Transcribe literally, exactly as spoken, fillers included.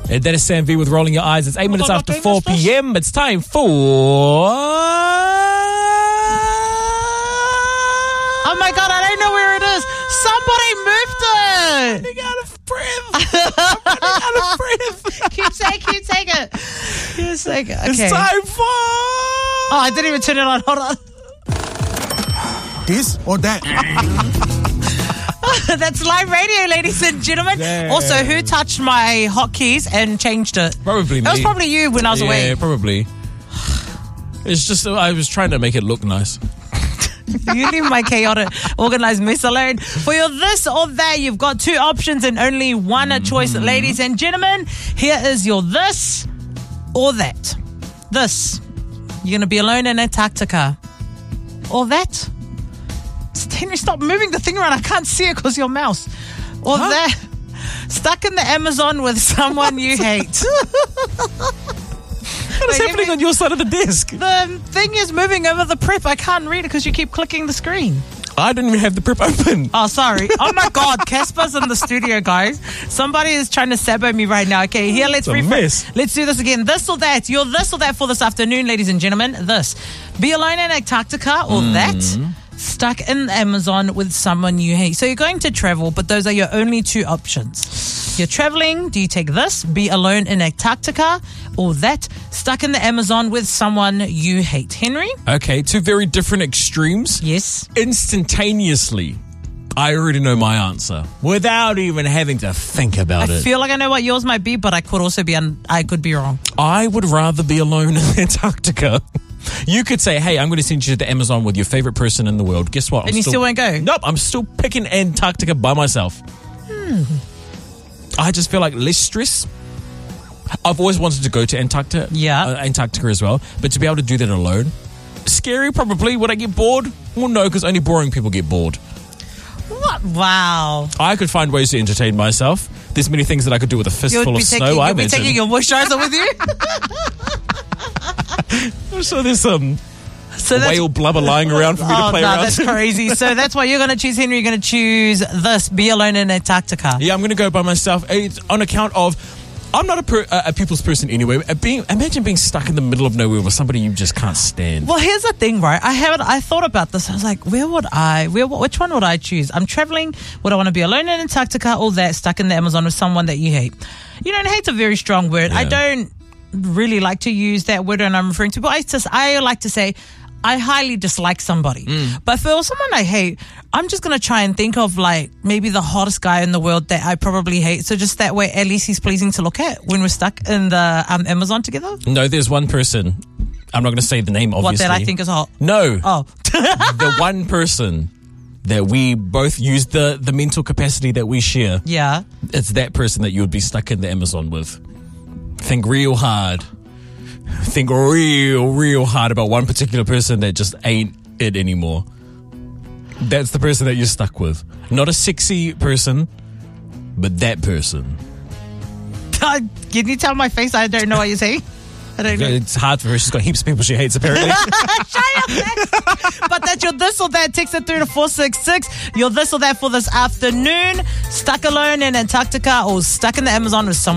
And that is Sam V with Rolling Your Eyes. It's eight minutes on, after okay, four let's- p.m. It's time for... Oh my God, I don't know where it is. Somebody moved it. Running out of breath. I'm running out of breath. Keep saying, keep saying it. Keep saying it. Okay. It's time for... Oh, I didn't even turn it on. Hold on. This or that? That's live radio, ladies and gentlemen. Damn. Also, who touched my hotkeys and changed it? Probably me. It was probably you when I was yeah, away. probably. It's just, I was trying to make it look nice. You leave my chaotic, organized mess alone. For your this or that, you've got two options and only one mm-hmm. choice, ladies and gentlemen. Here is your this or that. This. You're going to be alone in Antarctica. Or that. Henry, stop moving the thing around. I can't see it because your mouse. Or huh? that. Stuck in the Amazon with someone you hate. What is Wait, happening me, on your side of the desk? The thing is moving over the prep. I can't read it because you keep clicking the screen. I didn't even have the prep open. Oh, sorry. Oh, my God. Casper's in the studio, guys. Somebody is trying to sabo me right now. Okay, here, let's refresh. Let's do this again. This or that. You're this or that for this afternoon, ladies and gentlemen. This. Be alone in Antarctica or mm. that. Stuck in the Amazon with someone you hate. So you're going to travel, but those are your only two options. You're traveling. Do you take this? Be alone in Antarctica or that? Stuck in the Amazon with someone you hate. Henry? Okay, two very different extremes. Yes. Instantaneously, I already know my answer without even having to think about I it. I feel like I know what yours might be, but I could also be un- I could be wrong. I would rather be alone in Antarctica. You could say, hey, I'm going to send you to the Amazon with your favorite person in the world. Guess what? I'm and you still, still won't go? Nope, I'm still picking Antarctica by myself. Hmm. I just feel like less stress. I've always wanted to go to Antarctica, yeah. uh, Antarctica as well, but to be able to do that alone, scary probably. Would I get bored? Well, no, because only boring people get bored. What? Wow. I could find ways to entertain myself. There's many things that I could do with a fistful of taking, snow, I imagine. You'll be taking your moisturizer with you? So there's some so whale blubber lying around for me oh, to play no, around. That's crazy. So that's why you're going to choose, Henry. You're going to choose this, be alone in Antarctica. Yeah, I'm going to go by myself. It's on account of, I'm not a, per, a people's person anyway. Being, imagine being stuck in the middle of nowhere with somebody you just can't stand. Well, here's the thing, right? I haven't. I thought about this. I was like, where would I? Where? Which one would I choose? I'm traveling. Would I want to be alone in Antarctica or that stuck in the Amazon with someone that you hate? You know, and hate's a very strong word. Yeah. I don't really like to use that word when I'm referring to, but I just I like to say I highly dislike somebody. Mm. But for someone I hate, I'm just going to try and think of like maybe the hottest guy in the world that I probably hate. So just that way, at least he's pleasing to look at when we're stuck in the um, Amazon together. No, there's one person. I'm not going to say the name, obviously. What, that I think is hot? No. Oh. The one person that we both use the, the mental capacity that we share. Yeah. It's that person that you would be stuck in the Amazon with. Think real hard. Think real, real hard about one particular person that just ain't it anymore. That's the person that you're stuck with. Not a sexy person, but that person. Can you tell my face? I don't know what you're saying. I don't know. It's hard for her. She's got heaps of people she hates, apparently. Shut up, but that's your this or that. Text it through to four six six. Your this or that for this afternoon. Stuck alone in Antarctica or stuck in the Amazon with someone.